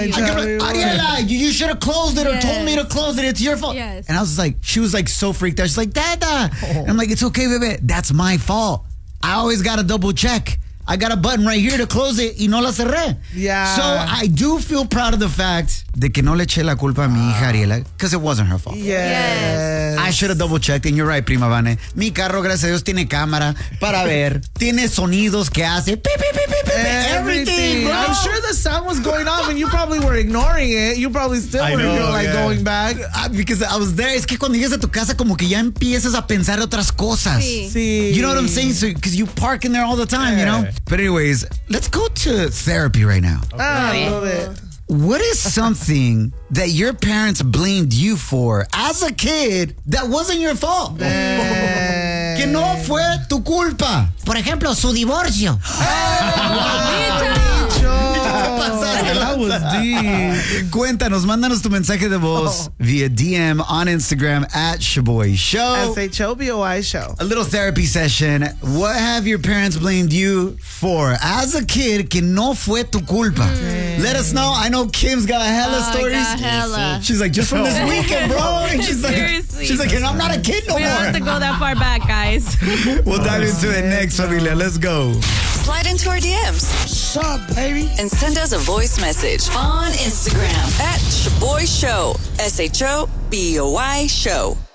Ariela, you should have closed it or told me to close it. It's your fault. Yes. And I was like, she was like so freaked out. She's like, Dada. And I'm like, it's okay, baby. That's my fault. I always got to double check. I got a button right here to close it y no la cerré. Yeah. So I do feel proud of the fact de que no le eché la culpa a mi hija Ariela because it wasn't her fault. Yes. I should have double checked, and you're right, Prima Vane. Mi carro, gracias a Dios, tiene cámara para ver. Tiene sonidos que hace. Beep, beep, beep, beep, beep, everything, bro. I'm sure the sound was going off and you probably were ignoring it. You probably still were going back. Because I was there. Es que cuando llegas a tu casa como que ya empiezas a pensar otras cosas. Sí. You know what I'm saying? So, because you park in there all the time, you know? But anyways, let's go to therapy right now. Okay. I love it. What is something that your parents blamed you for as a kid that wasn't your fault? Que no fue tu culpa. Por ejemplo, su divorcio. That was deep. Cuéntanos, mándanos tu mensaje de voz via DM on Instagram at Shaboy Show. SHOBOI Show. A little therapy session. What have your parents blamed you for as a kid que no fue tu culpa? Let us know. I know Kim's got hella stories. I got hella. She's like, just from this weekend, bro. And Seriously. she's like, and I'm not a kid no We don't have to more. go that far back, guys. We'll dive into it next, familia. Let's go. Slide into our DMs. What's up, baby? And send us a voice message on Instagram at Shaboy Show. SHOBOY Show.